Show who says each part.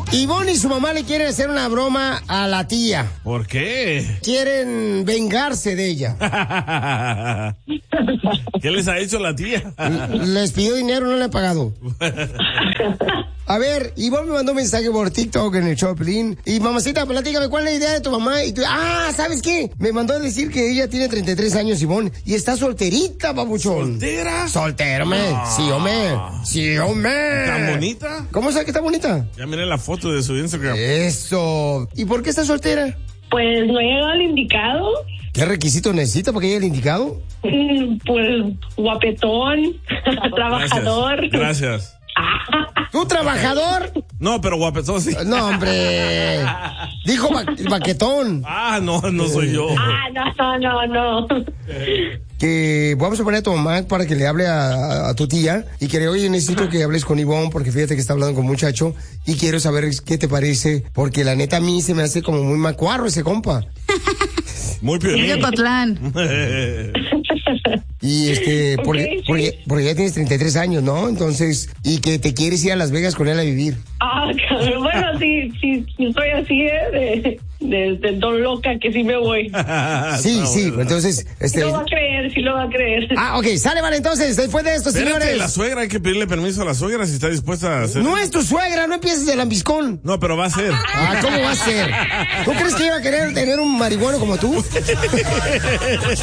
Speaker 1: Ivonne y su mamá le quieren hacer una broma a la tía.
Speaker 2: ¿Por qué?
Speaker 1: Quieren vengarse de ella.
Speaker 2: ¿Qué les ha hecho la tía?
Speaker 1: Les pidió dinero, no le ha pagado. A ver, Ivonne me mandó un mensaje por TikTok en el Choplin. Y mamacita, platícame, ¿cuál es la idea de tu mamá? Y tú, ¿sabes qué? Me mandó a decir que ella tiene 33 años, Ivonne, y está solterita, papuchón.
Speaker 2: ¿Soltera?
Speaker 1: Soltera, hombre. Sí, hombre. Sí, hombre.
Speaker 2: ¿Tan bonita?
Speaker 1: ¿Cómo sabe que está bonita?
Speaker 2: Ya miré la foto de su Instagram.
Speaker 1: Eso. ¿Y por qué está soltera?
Speaker 3: Pues no he llegado al indicado.
Speaker 1: ¿Qué requisito necesita para que llegue el indicado?
Speaker 3: Pues guapetón, trabajador.
Speaker 2: Gracias.
Speaker 1: ¿Tú trabajador?
Speaker 2: No, pero guapetón sí.
Speaker 1: No, hombre. Dijo baquetón.
Speaker 2: No soy yo.
Speaker 3: No.
Speaker 1: Que vamos a poner a tu mamá para que le hable a tu tía y que oye, necesito que hables con Ivonne porque fíjate que está hablando con un muchacho y quiero saber qué te parece porque la neta a mí se me hace como muy macuarro ese compa.
Speaker 2: Muy piolín.
Speaker 1: Y porque ya tienes 33 años, ¿no? Entonces, y que te quieres ir a Las Vegas con él a vivir.
Speaker 3: Bueno, sí, soy así, de don loca que sí me voy.
Speaker 1: Sí, entonces,
Speaker 3: sí lo va a creer.
Speaker 1: Ok, sale, vale, entonces, después de esto,
Speaker 2: espérate,
Speaker 1: señores.
Speaker 2: La suegra, hay que pedirle permiso a la suegra si está dispuesta a hacer.
Speaker 1: No es tu suegra, no empieces de lambiscón.
Speaker 2: No, pero va a ser.
Speaker 1: ¿Cómo va a ser? ¿Tú crees que iba a querer tener un marihuano como tú?